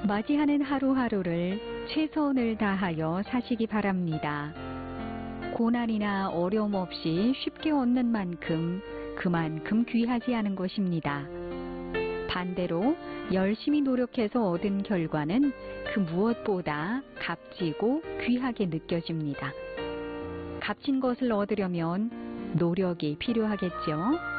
맞이하는 하루하루를 최선을 다하여 사시기 바랍니다. 고난이나 어려움 없이 쉽게 얻는 만큼 그만큼 귀하지 않은 것입니다. 반대로 열심히 노력해서 얻은 결과는 그 무엇보다 값지고 귀하게 느껴집니다. 값진 것을 얻으려면 노력이 필요하겠죠.